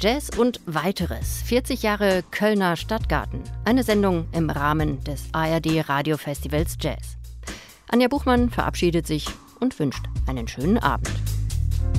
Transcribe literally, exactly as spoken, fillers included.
Jazz und weiteres. vierzig Jahre Kölner Stadtgarten. Eine Sendung im Rahmen des A R D-Radiofestivals Jazz. Anja Buchmann verabschiedet sich und wünscht einen schönen Abend.